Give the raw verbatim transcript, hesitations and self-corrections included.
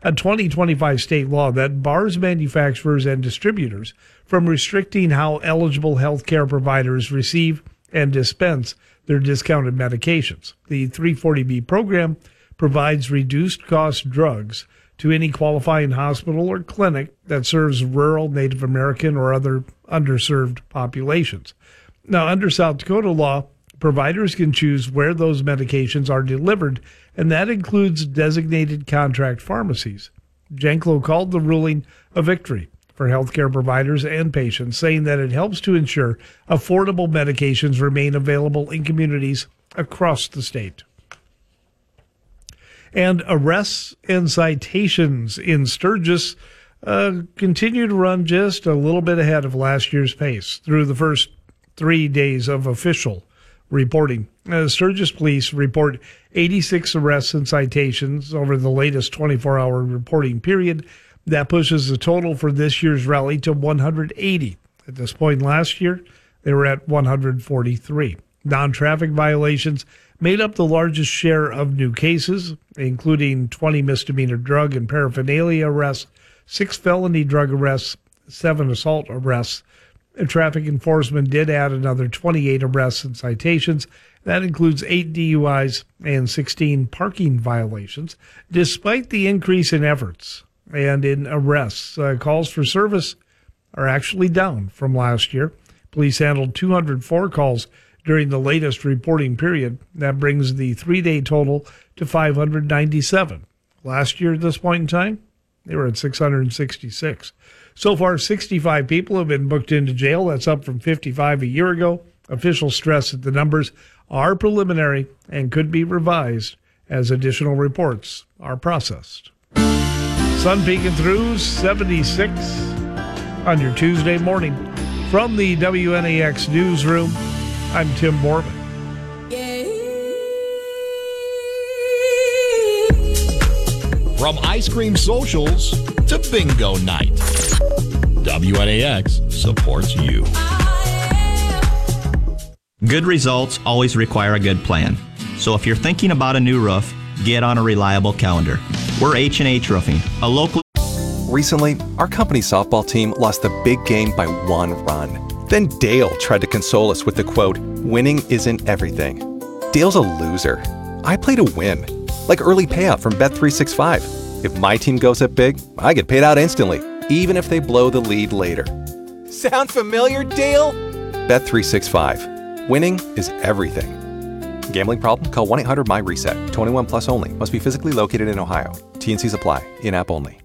a twenty twenty-five state law that bars manufacturers and distributors from restricting how eligible healthcare providers receive and dispense their discounted medications. The three forty B program provides reduced-cost drugs to any qualifying hospital or clinic that serves rural, Native American, or other underserved populations. Now, under South Dakota law, providers can choose where those medications are delivered, and that includes designated contract pharmacies. Janklow called the ruling a victory for healthcare providers and patients, saying that it helps to ensure affordable medications remain available in communities across the state. And arrests and citations in Sturgis uh, continue to run just a little bit ahead of last year's pace through the first three days of official reporting. Uh, Sturgis police report eighty-six arrests and citations over the latest twenty-four hour reporting period. That pushes the total for this year's rally to one hundred eighty. At this point last year, they were at one hundred forty-three. Non-traffic violations made up the largest share of new cases, including twenty misdemeanor drug and paraphernalia arrests, six felony drug arrests, seven assault arrests. Traffic enforcement did add another twenty-eight arrests and citations. That includes eight D U Is and sixteen parking violations. Despite the increase in efforts and in arrests, uh, calls for service are actually down from last year. Police handled two hundred four calls during the latest reporting period. That brings the three-day total to five hundred ninety-seven. Last year at this point in time, they were at six hundred sixty-six. So far, sixty-five people have been booked into jail. That's up from fifty-five a year ago. Officials stress that the numbers are preliminary and could be revised as additional reports are processed. Sun peeking through, seventy-six on your Tuesday morning. From the W N A X newsroom, I'm Tim Borman. From ice cream socials to bingo night, W N A X supports you. Good results always require a good plan. So if you're thinking about a new roof, get on a reliable calendar. We're H and H Roofing, a local... Recently, our company softball team lost the big game by one run. Then Dale tried to console us with the quote, "Winning isn't everything." Dale's a loser. I play to win. Like early payout from Bet three sixty-five. If my team goes up big, I get paid out instantly, even if they blow the lead later. Sound familiar, Dale? Bet three sixty-five. Winning is everything. Gambling problem? Call one eight hundred M Y RESET. twenty-one plus only. Must be physically located in Ohio. T and Cs apply. In-app only.